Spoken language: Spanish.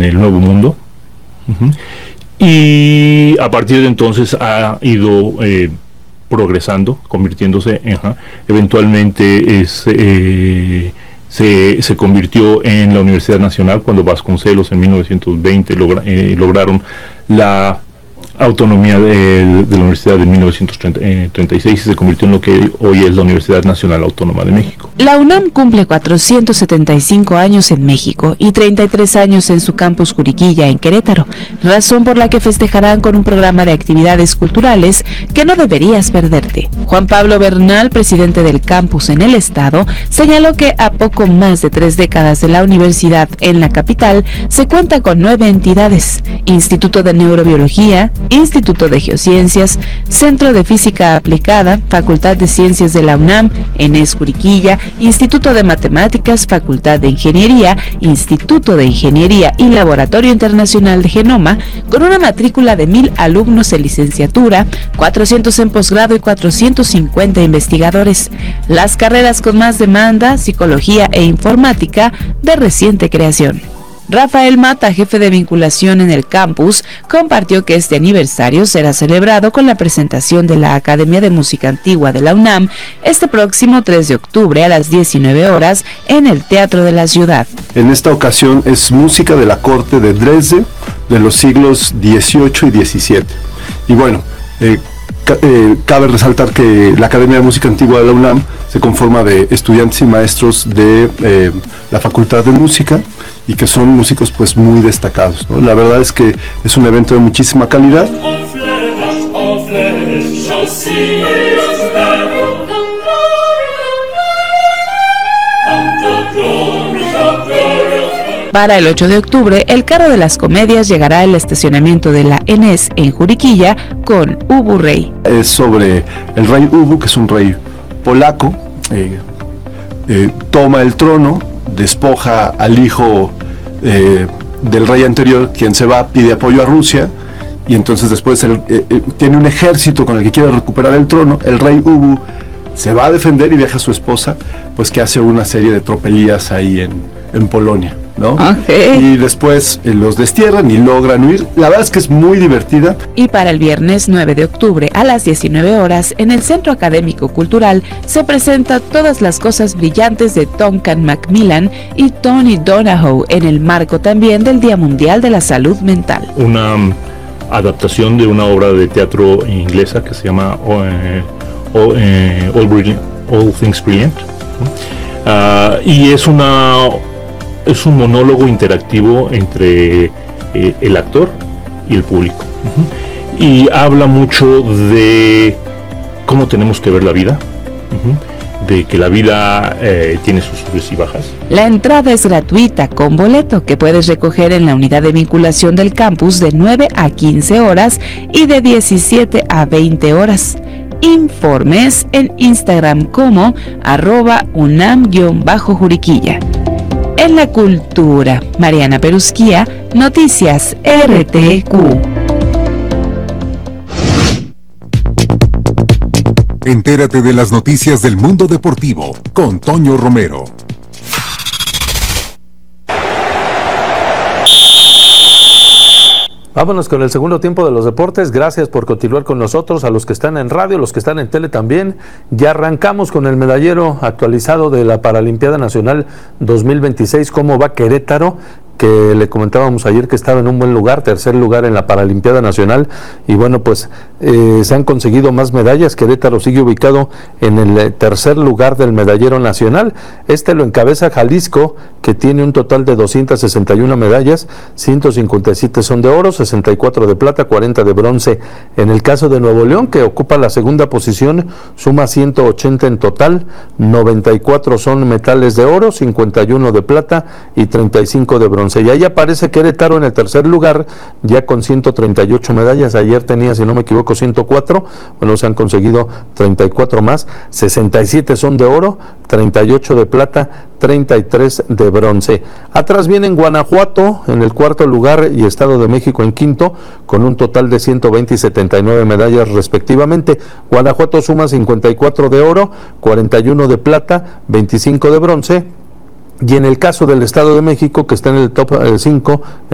el Nuevo Mundo. Uh-huh. Y a partir de entonces ha ido progresando, convirtiéndose, eventualmente se convirtió en la Universidad Nacional cuando Vasconcelos en 1920 lograron la autonomía de la Universidad de 1936 y se convirtió en lo que hoy es la Universidad Nacional Autónoma de México. La UNAM cumple 475 años en México y 33 años en su campus Juriquilla, en Querétaro, razón por la que festejarán con un programa de actividades culturales que no deberías perderte. Juan Pablo Bernal, presidente del campus en el estado, señaló que a poco más de 3 décadas de la universidad en la capital se cuenta con 9 entidades: Instituto de Neurobiología, Instituto de Geociencias, Centro de Física Aplicada, Facultad de Ciencias de la UNAM, ENES Juriquilla, Instituto de Matemáticas, Facultad de Ingeniería, Instituto de Ingeniería y Laboratorio Internacional de Genoma, con una matrícula de 1,000 alumnos en licenciatura, 400 en posgrado y 450 investigadores. Las carreras con más demanda, Psicología e Informática, de reciente creación. Rafael Mata, jefe de vinculación en el campus, compartió que este aniversario será celebrado con la presentación de la Academia de Música Antigua de la UNAM este próximo 3 de octubre a las 19 horas en el Teatro de la Ciudad. En esta ocasión es música de la corte de Dresde de los siglos XVIII y XVII. Y bueno, cabe resaltar que la Academia de Música Antigua de la UNAM se conforma de estudiantes y maestros de la Facultad de Música, y que son músicos pues muy destacados, ¿no? La verdad es que es un evento de muchísima calidad. Para el 8 de octubre, el carro de las comedias llegará al estacionamiento de la ENES en Juriquilla con Ubu Rey. Es sobre el rey Ubu, que es un rey polaco, toma el trono, despoja al hijo del rey anterior, quien se va, pide apoyo a Rusia, y entonces después tiene un ejército con el que quiere recuperar el trono. El rey Ubu se va a defender y deja a su esposa, pues que hace una serie de tropelías ahí en Polonia, ¿no? Okay. Y después los destierran y logran huir. La verdad es que es muy divertida. Y para el viernes 9 de octubre a las 19 horas en el Centro Académico Cultural se presenta Todas las cosas brillantes de Duncan Macmillan y Tony Donahoe, en el marco también del Día Mundial de la Salud Mental. Una adaptación de una obra de teatro inglesa que se llama All Things Brilliant, y es un monólogo interactivo entre el actor y el público. Uh-huh. Y habla mucho de cómo tenemos que ver la vida, de que la vida tiene sus subes y bajas. La entrada es gratuita con boleto que puedes recoger en la unidad de vinculación del campus de 9 a 15 horas y de 17 a 20 horas. Informes en Instagram como @UNAM_Juriquilla. En la cultura, Mariana Perusquía, Noticias RTQ. Entérate de las noticias del mundo deportivo con Toño Romero. Vámonos con el segundo tiempo de los deportes. Gracias por continuar con nosotros, a los que están en radio, los que están en tele también. Ya arrancamos con el medallero actualizado de la Paralimpiada Nacional 2026. ¿Cómo va Querétaro? Que le comentábamos ayer que estaba en un buen lugar, tercer lugar en la Paralimpiada Nacional, y bueno, pues se han conseguido más medallas. Querétaro sigue ubicado en el tercer lugar del medallero nacional. Lo encabeza Jalisco, que tiene un total de 261 medallas, 157 son de oro, 64 de plata, 40 de bronce. En el caso de Nuevo León, que ocupa la segunda posición, suma 180 en total, 94 son metales de oro, 51 de plata y 35 de bronce. Y ahí aparece Querétaro en el tercer lugar, ya con 138 medallas. Ayer tenía, si no me equivoco, 104. Bueno, se han conseguido 34 más. 67 son de oro, 38 de plata, 33 de bronce. Atrás vienen Guanajuato en el cuarto lugar y Estado de México en quinto, con un total de 120 y 79 medallas respectivamente. Guanajuato suma 54 de oro, 41 de plata, 25 de bronce. Y en el caso del Estado de México, que está en el top 5,